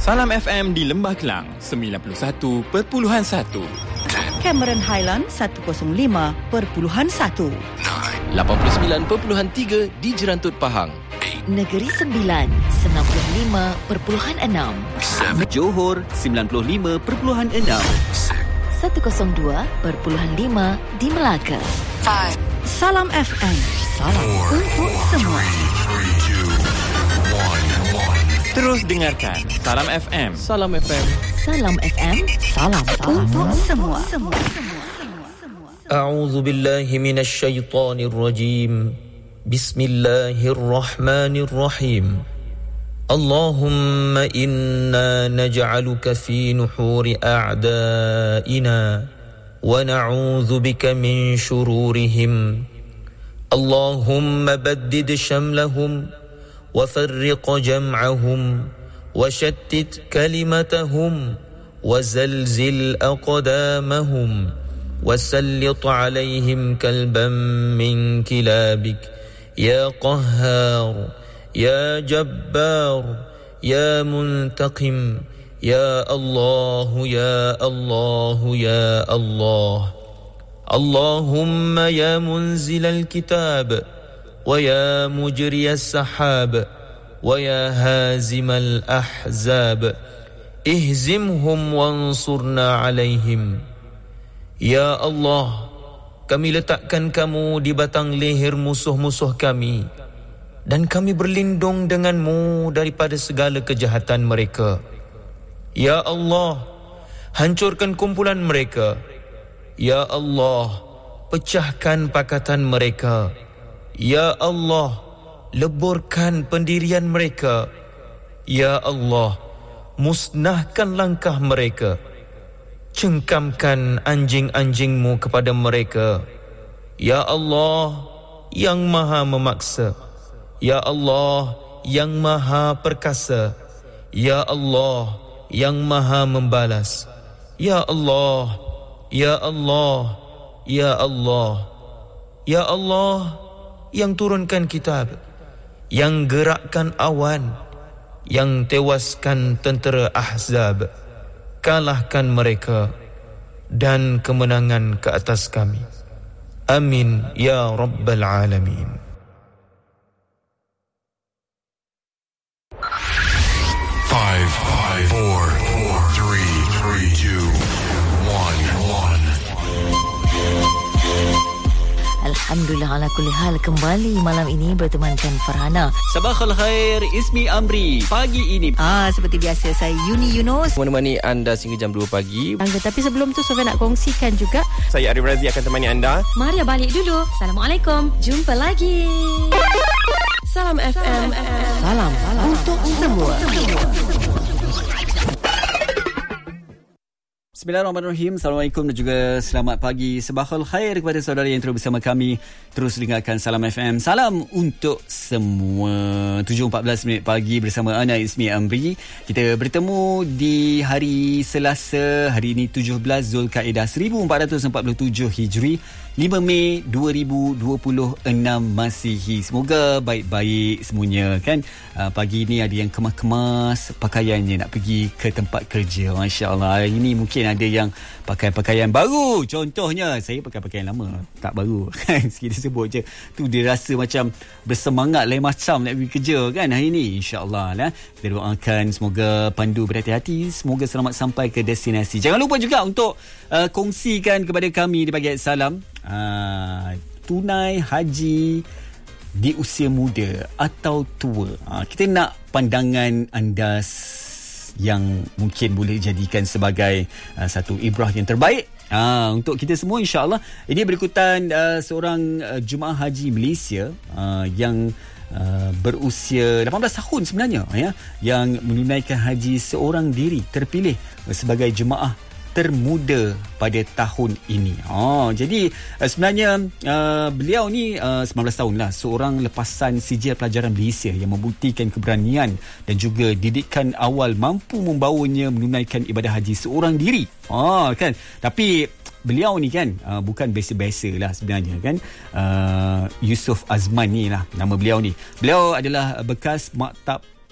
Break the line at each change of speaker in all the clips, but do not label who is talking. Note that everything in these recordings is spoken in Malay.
Salam FM di Lembah Kelang 91.1,
Cameron Highland 105.1,
89.3 di Jerantut Pahang,
Negeri Sembilan 95.6,
Johor 95.6,
102.5 di Melaka.
Salam FM. Salam untuk semua.
Terus dengarkan Salam FM.
Salam FM.
Salam FM.
Salam untuk semua.
أعوذ بالله من الشيطان الرجيم بسم الله الرحمن الرحيم اللهم إنا نجعلك في نحور أعدائنا ونعوذ بك من شرورهم اللهم بدد شملهم وفرق جمعهم وشتت كلمتهم وزلزل أقدامهم وسلط عليهم كلبا من كلابك يا قهار يا جبار يا منتقم يا الله يا الله يا الله اللهم يا منزل الكتاب ويا مجري السحاب ويا هازم الأحزاب اهزمهم وانصرنا عليهم. Ya Allah, kami letakkan kamu di batang leher musuh-musuh kami dan kami berlindung denganmu daripada segala kejahatan mereka. Ya Allah, hancurkan kumpulan mereka. Ya Allah, pecahkan pakatan mereka. Ya Allah, leburkan pendirian mereka. Ya Allah, musnahkan langkah mereka. Cengkamkan anjing-anjingmu kepada mereka. Ya Allah, yang maha memaksa. Ya Allah, yang maha perkasa. Ya Allah, yang maha membalas. Ya Allah, Ya Allah, Ya Allah. Ya Allah, yang turunkan kitab, yang gerakkan awan, yang tewaskan tentera Ahzab. Kalahkan mereka dan kemenangan ke atas kami. Amin ya Rabbal Alamin.
5, 4, 3, 2, 1.
Alhamdulillah ala kulli hal, kembali malam ini bertemankan Farhana.
Sabakhul khair, Ismi Amri. Pagi ini
Seperti biasa, saya Yuni Yunus
Menemani anda sehingga jam 2 pagi.
Tapi sebelum tu Sofia nak kongsikan juga.
Saya Arif Razi akan temani anda.
Maria balik dulu. Assalamualaikum. Jumpa lagi. Salam FM.
Salam untuk semua.
Bismillahirrahmanirrahim. Assalamualaikum dan juga selamat pagi. Sabakhul khair kepada saudara yang terus bersama kami. Terus dengarkan Salam FM. Salam untuk semua. 7.14 pagi bersama Ana Ismi Amri. Kita bertemu di hari Selasa. Hari ini 17 Zulkaidah 1447 Hijri, 5 Mei 2026 Masihi. Semoga baik-baik semuanya kan. Pagi ini ada yang kemas-kemas pakaiannya nak pergi ke tempat kerja. Masya Allah. Hari ini mungkin ada yang pakai pakaian baru. Contohnya saya pakai pakaian lama, tak baru kan. Kita sebut je tu, dia rasa macam bersemangat lain macam nak pergi kerja kan hari ni, insya-Allah lah. Kita doakan semoga pandu berhati-hati, semoga selamat sampai ke destinasi. Jangan lupa juga untuk kongsikan kepada kami di bahagian salam tunai haji di usia muda atau tua. Kita nak pandangan anda yang mungkin boleh jadikan sebagai satu ibrah yang terbaik untuk kita semua, insya-Allah. Ini berikutan seorang jemaah haji Malaysia yang berusia 18 tahun sebenarnya ya, yang menunaikan haji seorang diri, terpilih sebagai jemaah termuda pada tahun ini. Jadi sebenarnya beliau ni 19 tahun lah, seorang lepasan sijil pelajaran Malaysia yang membuktikan keberanian dan juga didikan awal mampu membawanya menunaikan ibadah haji seorang diri. Kan. Tapi beliau ni kan bukan biasa-biasa lah sebenarnya kan. Yusuf Azman ni lah nama beliau ni. Beliau adalah bekas maktab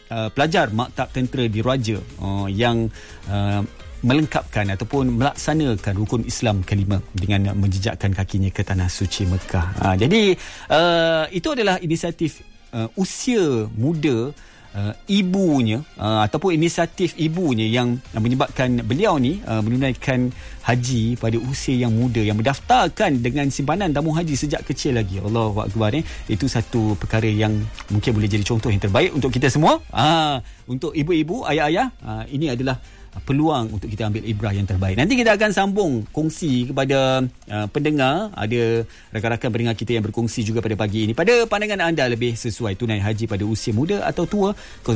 pelajar Maktab Tentera Diraja yang melengkapkan ataupun melaksanakan rukun Islam kelima dengan menjejakkan kakinya ke tanah suci Mekah. Jadi itu adalah inisiatif usia muda ibunya ataupun inisiatif ibunya yang menyebabkan beliau ni menunaikan haji pada usia yang muda, yang mendaftarkan dengan simpanan tabung haji sejak kecil lagi. Allahu Akbar. Itu satu perkara yang mungkin boleh jadi contoh yang terbaik untuk kita semua. Untuk ibu-ibu, ayah-ayah, ini adalah peluang untuk kita ambil ibrah yang terbaik. Nanti kita akan sambung kongsi kepada pendengar. Ada rakan-rakan pendengar kita yang berkongsi juga pada pagi ini. Pada pandangan anda, lebih sesuai tunai haji pada usia muda atau tua?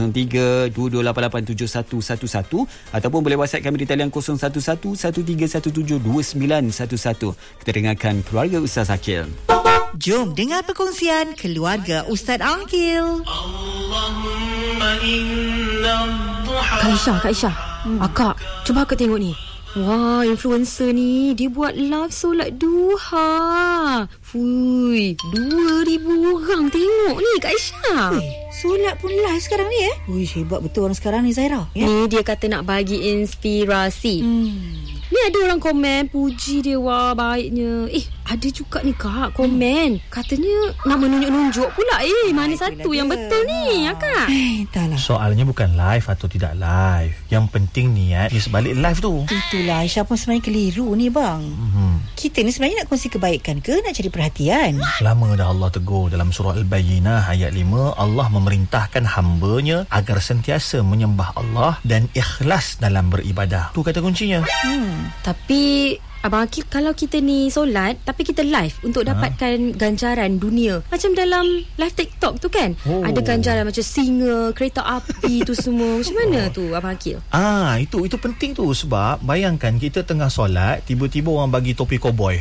03-2288-7111 ataupun boleh WhatsApp kami di talian 0111317911. Kita dengarkan keluarga Ustaz Akil.
Jom dengar perkongsian keluarga Ustaz Akil.
Kak Aisyah, Akak, cuba akak tengok ni. Wah, influencer ni dia buat live solat duha. Fui, 2,000 orang tengok ni Kak Aisyah.
Solat pun live sekarang ni Ui, hebat betul orang sekarang ni, Zaira.
Ni dia kata nak bagi inspirasi. Ni ada orang komen puji dia, wah baiknya. Ada juga ni Kak komen, katanya nak menunjuk-nunjuk pula. Mana satu yang betul ni Akak?
Entahlah.
Soalnya bukan live atau tidak live. Yang penting niat dia sebalik live tu.
Itulah Aisyah pun sebenarnya keliru ni bang. Kita ni sebenarnya nak kongsi kebaikan ke nak cari perhatian?
Lama dah Allah tegur dalam surah Al-Bayyinah ayat 5. Allah memerintahkan hamba-Nya agar sentiasa menyembah Allah dan ikhlas dalam beribadah. Tu kata kuncinya.
Tapi Abang Akil, kalau kita ni solat tapi kita live untuk dapatkan ganjaran dunia, macam dalam live TikTok tu kan, ada ganjaran macam singa, kereta api tu semua. Macam mana tu Abang Akil?
Itu penting tu. Sebab bayangkan kita tengah solat, tiba-tiba orang bagi topi koboi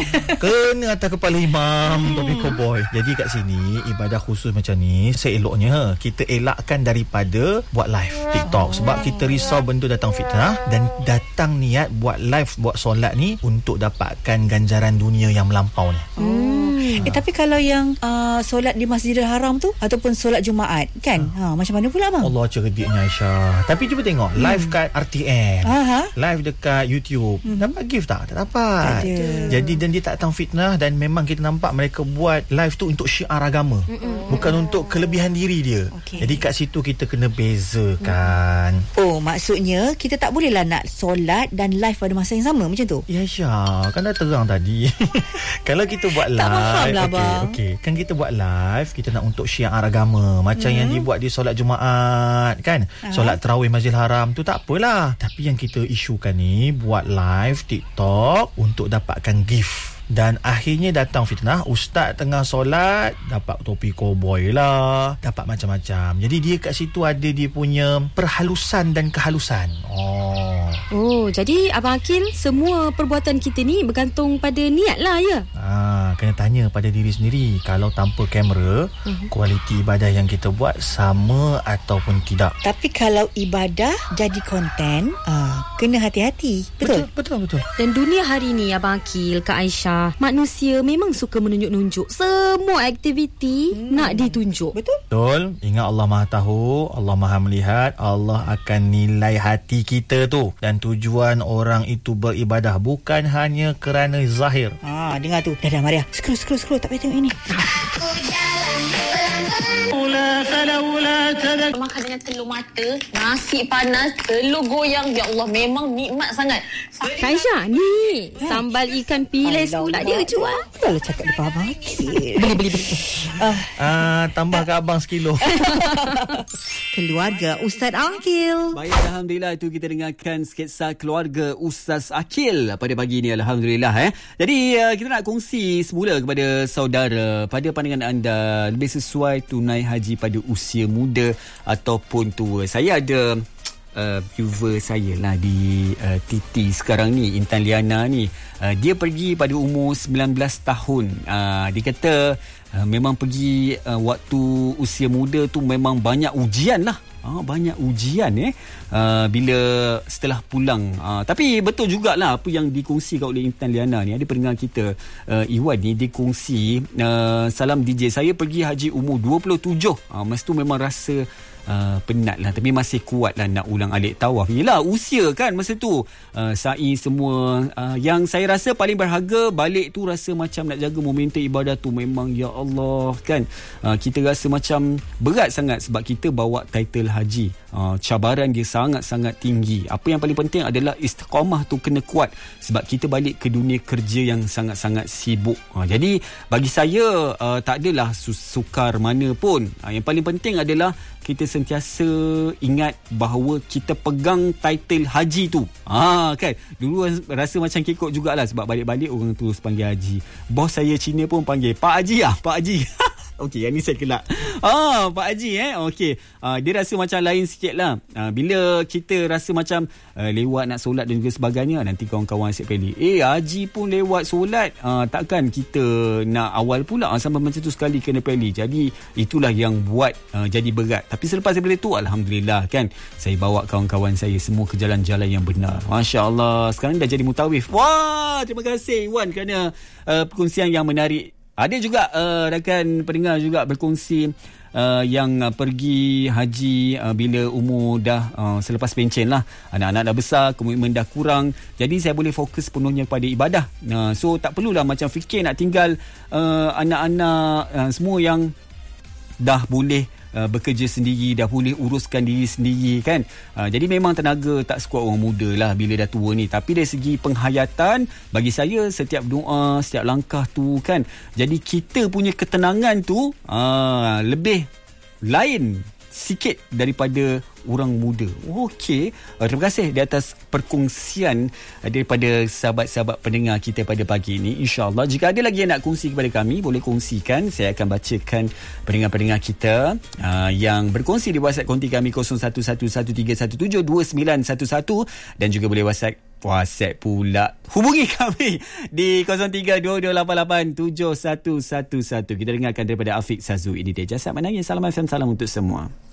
kena atas kepala imam, topi koboi. Jadi kat sini ibadah khusus macam ni seeloknya kita elakkan daripada buat live TikTok. Sebab kita risau benda datang fitnah, dan datang niat buat live, buat solat ni untuk dapatkan ganjaran dunia yang melampau ni.
Tapi kalau yang solat di Masjidil Haram tu ataupun solat Jumaat kan, macam mana pula bang?
Allah cerdiknya Aisyah. Tapi cuba tengok live kat RTN, live dekat YouTube, dapat gift tak? Tak dapat. Jadi dan dia tak datang fitnah, dan memang kita nampak mereka buat live tu untuk syiar agama, bukan untuk kelebihan diri dia. Jadi kat situ kita kena bezakan.
Maksudnya kita tak bolehlah nak solat dan live pada masa yang sama macam tu?
Ya Aisyah, kan dah terang tadi. Kalau kita buat live, kan kita buat live, kita nak untuk syiar agama macam yang dibuat di solat Jumaat kan, solat tarawih Masjidil Haram tu tak apalah. Tapi yang kita isukan ni buat live TikTok untuk dapatkan gift, dan akhirnya datang fitnah. Ustaz tengah solat dapat topi koboi lah, dapat macam-macam. Jadi dia kat situ ada dia punya perhalusan dan kehalusan.
Jadi Abang Akil, semua perbuatan kita ni bergantung pada niat lah ya?
Kena tanya pada diri sendiri. Kalau tanpa kamera, kualiti ibadah yang kita buat sama ataupun tidak.
Tapi kalau ibadah jadi konten, kena hati-hati. Betul?
Betul.
Dan dunia hari ni Abang Akil, Kak Aisyah, manusia memang suka menunjuk-nunjuk. Semua aktiviti nak ditunjuk.
Betul.
Ingat Allah Maha Tahu, Allah Maha Melihat. Allah akan nilai hati kita tu. Dan tujuan orang itu beribadah bukan hanya kerana zahir.
Dengar tu. Dah Maria. Scroll. Tak payah tengok ini.
Makan dengan telur mata, nasi panas, telur goyang. Ya Allah, memang nikmat sangat.
Kak Aisyah, ni sambal ikan piles pula dia jual.
Kalau cakap depan Abang Akil. Beli.
Tambah ke abang sekilo.
Keluarga Ustaz Akil.
Baik, alhamdulillah, itu kita dengarkan sketsa keluarga Ustaz Akil pada pagi ini. Alhamdulillah. Jadi kita nak kongsi semula kepada saudara, pada pandangan anda, lebih sesuai tunai haji pada usia muda ataupun tua? Saya ada viewer saya lah di TT sekarang ni, Intan Liana ni. Dia pergi pada umur 19 tahun. Dia kata memang pergi waktu usia muda tu memang banyak ujian lah. Banyak ujian bila setelah pulang. Tapi betul jugalah apa yang dikongsikan oleh Intan Liana ni. Ada pendengar kita Iwan ni, dia kongsi, salam DJ, saya pergi haji umur 27. Masa tu memang rasa penat lah, tapi masih kuat lah nak ulang alik tawaf. Yelah, usia kan masa tu, sa'i semua. Yang saya rasa paling berharga balik tu, rasa macam nak jaga momentum ibadah tu. Memang ya Allah kan, kita rasa macam berat sangat sebab kita bawa title haji. Cabaran dia sangat-sangat tinggi. Apa yang paling penting adalah istiqamah tu kena kuat sebab kita balik ke dunia kerja yang sangat-sangat sibuk. Jadi bagi saya tak adalah sukar mana pun. Yang paling penting adalah kita sentiasa ingat bahawa kita pegang title haji tu. Kan, dulu rasa macam kekok jugalah sebab balik-balik orang terus panggil haji. Bos saya Cina pun panggil Pak Haji Pak Haji. Okey, yang ni saya kelak. Pak Haji okey. Dia rasa macam lain sikit lah. Bila kita rasa macam lewat nak solat dan juga sebagainya, nanti kawan-kawan asyik peli, Haji pun lewat solat, takkan kita nak awal pula sampai macam tu sekali kena peli. Jadi itulah yang buat jadi berat. Tapi selepas daripada tu, alhamdulillah kan, saya bawa kawan-kawan saya semua ke jalan-jalan yang benar. Masya Allah, sekarang dah jadi mutawif. Wah, terima kasih Wan kerana perkongsian yang menarik. Ada juga rakan pendengar juga berkongsi yang pergi haji bila umur dah selepas pencen lah. Anak-anak dah besar, komitmen dah kurang. Jadi saya boleh fokus penuhnya pada ibadah. So tak perlulah macam fikir nak tinggal anak-anak semua yang dah boleh bekerja sendiri, dah boleh uruskan diri sendiri kan. Jadi memang tenaga tak sekuat orang muda lah bila dah tua ni. Tapi dari segi penghayatan, bagi saya setiap doa, setiap langkah tu kan, jadi kita punya ketenangan tu lebih lain sikit daripada orang muda. Okey, terima kasih di atas perkongsian daripada sahabat-sahabat pendengar kita pada pagi ini. InsyaAllah jika ada lagi yang nak kongsi kepada kami, boleh kongsikan. Saya akan bacakan pendengar-pendengar kita yang berkongsi di WhatsApp konti kami 0113172911 dan juga boleh WhatsApp pula. Hubungi kami di 0322887111. Kita dengarkan daripada Afiq Sazu. Ini dia Jasad Menangis. Salam FM, salam untuk semua.